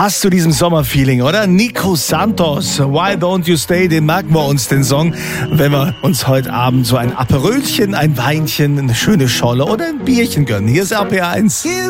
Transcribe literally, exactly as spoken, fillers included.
passt zu diesem Sommerfeeling, oder? Nico Santos, Why Don't You Stay, den merken wir uns, den Song, wenn wir uns heute Abend so ein Aperölchen, ein Weinchen, eine schöne Scholle oder ein Bierchen gönnen. Hier ist R P R eins.